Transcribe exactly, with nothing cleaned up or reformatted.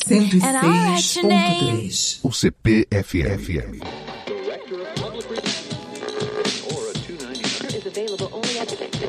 cento e seis ponto três. O C P F M.